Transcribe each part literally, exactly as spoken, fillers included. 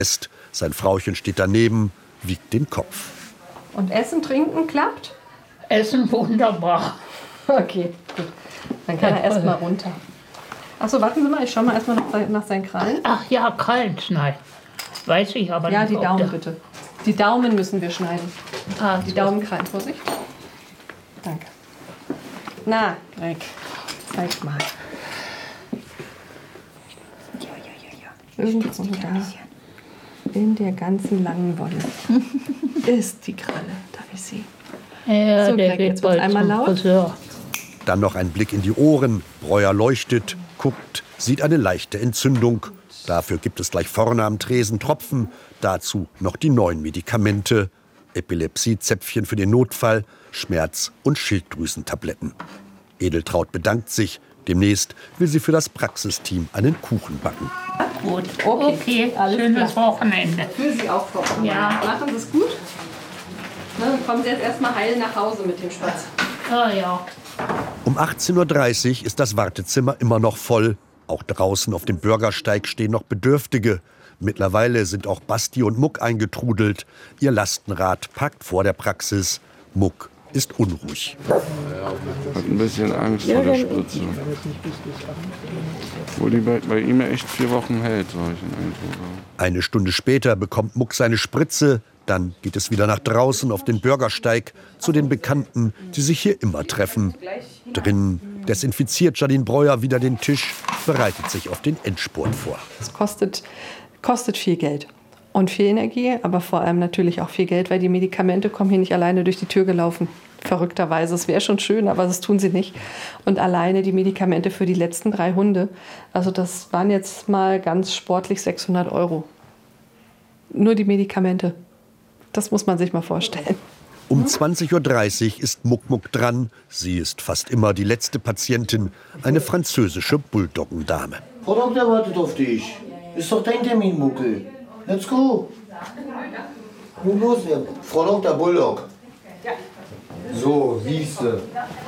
Sein Frauchen steht daneben, wiegt den Kopf. Und Essen, Trinken klappt? Essen wunderbar. Okay, gut. Dann kann er erst mal runter. Achso, warten Sie mal, ich schau mal erstmal nach, nach seinen Krallen. Ach ja, Krallen schneiden. Weiß ich aber ja, nicht. Ja, die Daumen bitte. Die Daumen müssen wir schneiden. Ah, die so. Daumenkrallen, Vorsicht. Danke. Na, Greg, zeig mal. Ja, ja, ja, ja. Irgendwo da in der ganzen langen Wolle ist die Kralle. Darf ich sie? Ja, so, der Greg, geht jetzt wird's einmal laut. Friseur. Dann noch ein Blick in die Ohren. Breuer leuchtet, guckt, sieht eine leichte Entzündung. Dafür gibt es gleich vorne am Tresen Tropfen. Dazu noch die neuen Medikamente. Epilepsiezäpfchen für den Notfall, Schmerz- und Schilddrüsentabletten. Edeltraud bedankt sich. Demnächst will sie für das Praxisteam einen Kuchen backen. Gut, okay, okay. Schönes klar. Wochenende. Für Sie auch, Frau Kuhn. Ja. Machen Sie es gut. Na, dann kommen Sie jetzt erstmal heil nach Hause mit dem Spatz. Ah, ja. Um achtzehn Uhr dreißig ist das Wartezimmer immer noch voll. Auch draußen auf dem Bürgersteig stehen noch Bedürftige. Mittlerweile sind auch Basti und Muck eingetrudelt. Ihr Lastenrad parkt vor der Praxis. Muck ist unruhig. Hat ein bisschen Angst vor der Spritze. Obwohl die bei, bei ihm echt vier Wochen hält, solche Eindruck. Eine Stunde später bekommt Muck seine Spritze. Dann geht es wieder nach draußen auf den Bürgersteig zu den Bekannten, die sich hier immer treffen. Drinnen desinfiziert Janine Breuer wieder den Tisch, bereitet sich auf den Endspurt vor. Es kostet, kostet viel Geld und viel Energie, aber vor allem natürlich auch viel Geld, weil die Medikamente kommen hier nicht alleine durch die Tür gelaufen. Verrückterweise, es wäre schon schön, aber das tun sie nicht. Und alleine die Medikamente für die letzten drei Hunde, also das waren jetzt mal ganz sportlich sechshundert Euro. Nur die Medikamente. Das muss man sich mal vorstellen. Um zwanzig Uhr dreißig ist Muck Muck dran. Sie ist fast immer die letzte Patientin, eine französische Bulldoggendame. Frau Doktor wartet auf dich. Ist doch dein Termin, Muckel. Let's go. Nun los, Frau Doktor Bulldog. So, siehste.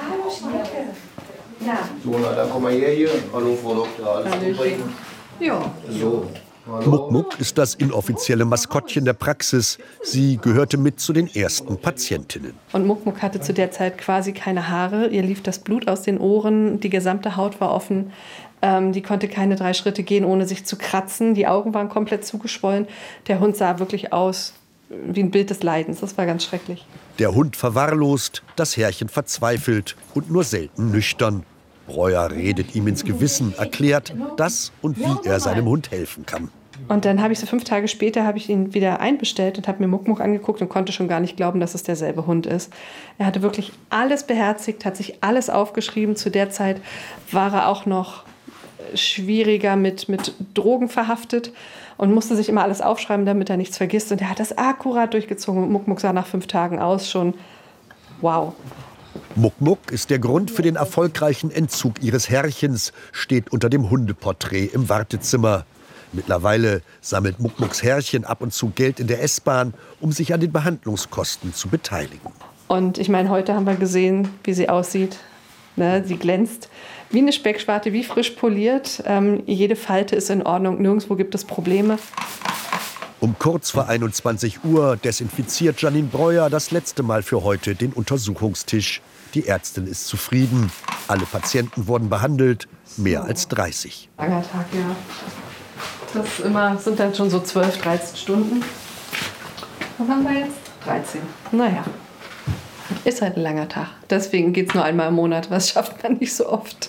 So, na, dann komm mal her hier. Hallo, Frau Doktor. Alles gut bei Ihnen? Ja. So. Muck Muck ist das inoffizielle Maskottchen der Praxis. Sie gehörte mit zu den ersten Patientinnen. Und Muck Muck hatte zu der Zeit quasi keine Haare. Ihr lief das Blut aus den Ohren, die gesamte Haut war offen. Ähm, die konnte keine drei Schritte gehen, ohne sich zu kratzen. Die Augen waren komplett zugeschwollen. Der Hund sah wirklich aus wie ein Bild des Leidens. Das war ganz schrecklich. Der Hund verwahrlost, das Herrchen verzweifelt und nur selten nüchtern. Breuer redet ihm ins Gewissen, erklärt, dass und wie er seinem Hund helfen kann. Und dann habe ich so fünf Tage später habe ich ihn wieder einbestellt und habe mir Muck Muck angeguckt und konnte schon gar nicht glauben, dass es derselbe Hund ist. Er hatte wirklich alles beherzigt, hat sich alles aufgeschrieben. Zu der Zeit war er auch noch schwieriger mit, mit Drogen verhaftet und musste sich immer alles aufschreiben, damit er nichts vergisst. Und er hat das akkurat durchgezogen. Und Muck Muck sah nach fünf Tagen aus schon wow. Muck Muck ist der Grund für den erfolgreichen Entzug ihres Herrchens, steht unter dem Hundeporträt im Wartezimmer. Mittlerweile sammelt Muck Mucks Herrchen ab und zu Geld in der S-Bahn, um sich an den Behandlungskosten zu beteiligen. Und ich meine, heute haben wir gesehen, wie sie aussieht. Ne, sie glänzt wie eine Speckschwarte, wie frisch poliert. Ähm, jede Falte ist in Ordnung, nirgendwo gibt es Probleme. Um kurz vor einundzwanzig Uhr desinfiziert Janine Breuer das letzte Mal für heute den Untersuchungstisch. Die Ärztin ist zufrieden. Alle Patienten wurden behandelt, mehr als dreißig. Langer Tag, ja. Das immer, sind dann schon so zwölf, dreizehn Stunden. Was haben wir jetzt? dreizehn. Naja, ist halt ein langer Tag. Deswegen geht es nur einmal im Monat. Das schafft man nicht so oft.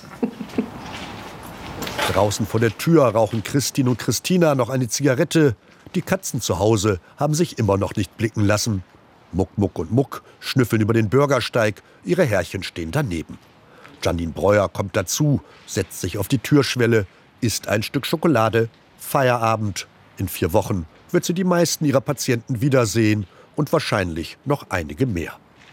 Draußen vor der Tür rauchen Christine und Christina noch eine Zigarette. Die Katzen zu Hause haben sich immer noch nicht blicken lassen. Muck Muck und Muck schnüffeln über den Bürgersteig. Ihre Herrchen stehen daneben. Janine Breuer kommt dazu, setzt sich auf die Türschwelle, isst ein Stück Schokolade. Feierabend. In vier Wochen wird sie die meisten ihrer Patienten wiedersehen und wahrscheinlich noch einige mehr.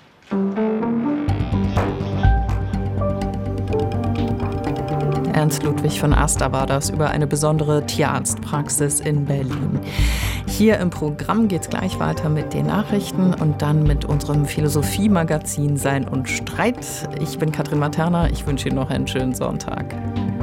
Ernst Ludwig von Aster war das über eine besondere Tierarztpraxis in Berlin. Hier im Programm geht es gleich weiter mit den Nachrichten und dann mit unserem Philosophie-Magazin Sein und Streit. Ich bin Katrin Materna, ich wünsche Ihnen noch einen schönen Sonntag.